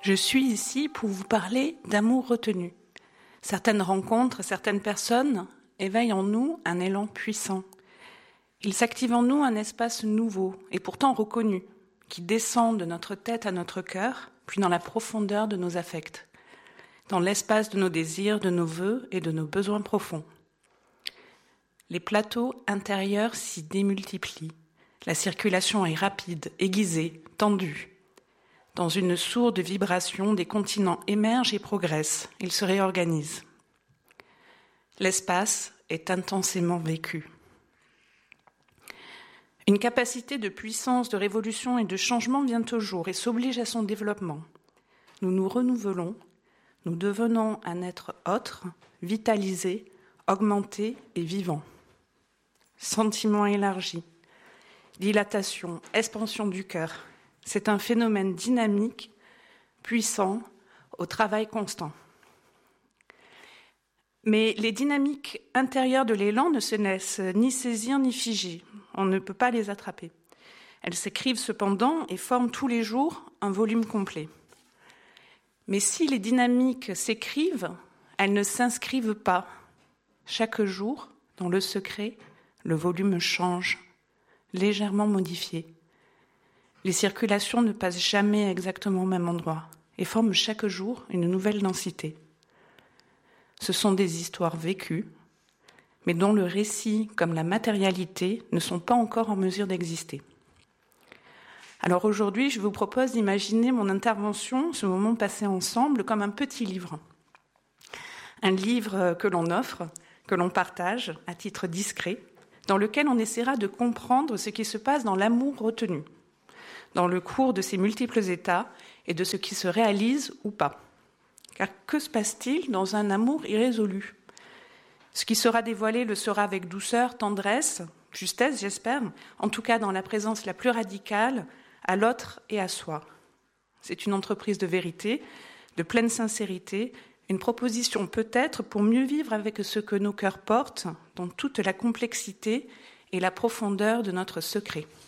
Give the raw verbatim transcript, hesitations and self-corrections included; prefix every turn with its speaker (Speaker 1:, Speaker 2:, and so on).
Speaker 1: Je suis ici pour vous parler d'amour retenu. Certaines rencontres, certaines personnes éveillent en nous un élan puissant. Il s'active en nous un espace nouveau et pourtant reconnu, qui descend de notre tête à notre cœur, puis dans la profondeur de nos affects, dans l'espace de nos désirs, de nos vœux et de nos besoins profonds. Les plateaux intérieurs s'y démultiplient. La circulation est rapide, aiguisée, tendue. Dans une sourde vibration, des continents émergent et progressent. Ils se réorganisent. L'espace est intensément vécu. Une capacité de puissance, de révolution et de changement vient au jour et s'oblige à son développement. Nous nous renouvelons, nous devenons un être autre, vitalisé, augmenté et vivant. Sentiment élargi, dilatation, expansion du cœur. C'est un phénomène dynamique, puissant, au travail constant. Mais les dynamiques intérieures de l'élan ne se laissent ni saisir ni figer. On ne peut pas les attraper. Elles s'écrivent cependant et forment tous les jours un volume complet. Mais si les dynamiques s'écrivent, elles ne s'inscrivent pas. Chaque jour, dans le secret, le volume change, légèrement modifié. Les circulations ne passent jamais exactement au même endroit et forment chaque jour une nouvelle densité. Ce sont des histoires vécues, mais dont le récit comme la matérialité ne sont pas encore en mesure d'exister. Alors aujourd'hui, je vous propose d'imaginer mon intervention, ce moment passé ensemble, comme un petit livre. Un livre que l'on offre, que l'on partage à titre discret, dans lequel on essaiera de comprendre ce qui se passe dans l'amour retenu, dans le cours de ses multiples états et de ce qui se réalise ou pas. Car que se passe-t-il dans un amour irrésolu ? Ce qui sera dévoilé le sera avec douceur, tendresse, justesse, j'espère, en tout cas dans la présence la plus radicale, à l'autre et à soi. C'est une entreprise de vérité, de pleine sincérité, une proposition peut-être pour mieux vivre avec ce que nos cœurs portent, dans toute la complexité et la profondeur de notre secret.